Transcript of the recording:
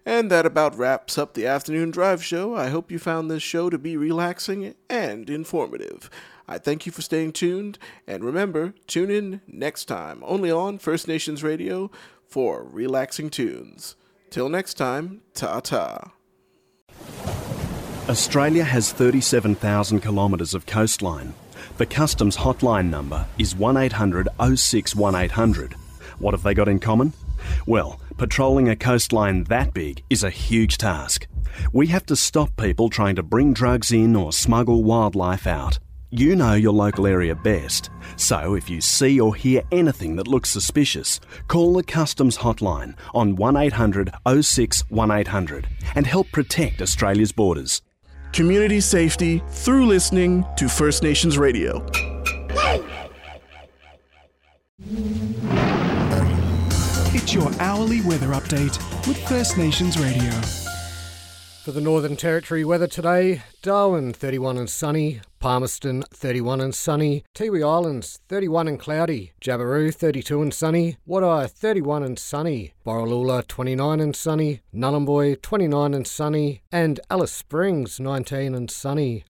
And that about wraps up the Afternoon Drive show. I hope you found this show to be relaxing and informative. I thank you for staying tuned, and remember, tune in next time, only on First Nations Radio for relaxing tunes. Till next time, ta-ta. Australia has 37,000 kilometres of coastline. The Customs hotline number is 1800 06 1800. What have they got in common? Well, patrolling a coastline that big is a huge task. We have to stop people trying to bring drugs in or smuggle wildlife out. You know your local area best, so if you see or hear anything that looks suspicious, call the Customs hotline on 1800 06 1800 and help protect Australia's borders. Community safety through listening to First Nations Radio. It's your hourly weather update with First Nations Radio. For the Northern Territory weather today, Darwin 31 and sunny, Palmerston 31 and sunny, Tiwi Islands 31 and cloudy, Jabiru 32 and sunny, Wadeye 31 and sunny, Borroloola 29 and sunny, Nhulunbuy 29 and sunny, and Alice Springs 19 and sunny.